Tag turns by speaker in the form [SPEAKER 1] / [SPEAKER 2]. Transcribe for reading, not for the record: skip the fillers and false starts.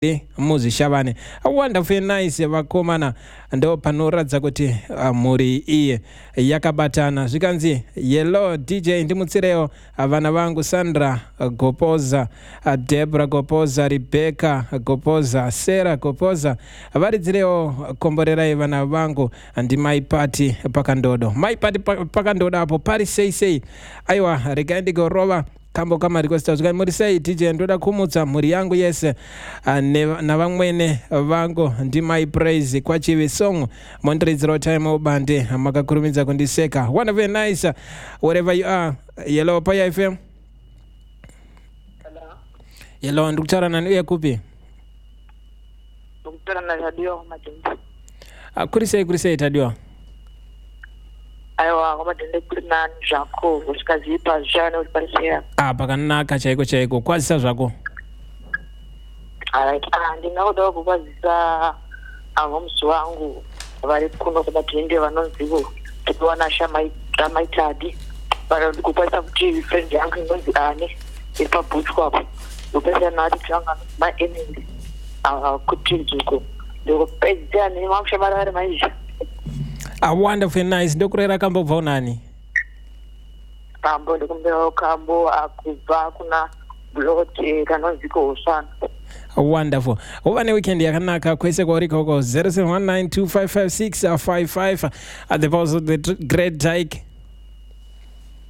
[SPEAKER 1] muzi shavane wonderful nice vakomana ndo panoratidza kuti mhuri iye yakabatana zvikanzi yellow DJ ndimutsirewo vana vangu Sandra Gopoza, Debra Gopoza, Rebecca Gopoza, Sarah Gopoza, varidzirewo komborerai vana vangu ndimai Pati pakandodo, mai Pati pakandodo apo pari sei aiwa regai ndigorova kambo kama requesta zvikani muri sei DJ ndoda kumutsa mhuri yangu yese navamwene vangu ndimai Praise kwachivi song mondiridziro time obande makakurumidza kundiseka wonderful nice wherever you are. Yellow Paya FM.
[SPEAKER 2] Hello.
[SPEAKER 1] Yellow ndikutaura nani uye kupi?
[SPEAKER 2] Ndikutaura na radio Matende.
[SPEAKER 1] Kuri sei tadiwa?
[SPEAKER 2] Aiwa Matende kuri nani zvako usikazipa zvane uri parisera.
[SPEAKER 1] Pakanaka chaiko kwazisa zvako.
[SPEAKER 2] Alright, ndingakudawo kukwazisa musi wangu vari kuno kumatende vanonzivo tikuwana shamaitadi kukwazisa kuti friend yangu inonzi Ane iri pabhutsu apo ndokupesera nati tianga maenemy kuti nzuko ndokupedzera nemamushamara vari maizha.
[SPEAKER 1] Wonderful nice. Ndokurera kambobva unani?
[SPEAKER 2] Kambo ndikumberawo kambo akubva kuna bloti kanonziko Hosana.
[SPEAKER 1] Wonderful. Uva neweekend yakanaka kwese kwauri koko 0719255655 at the pause of the great Dyke.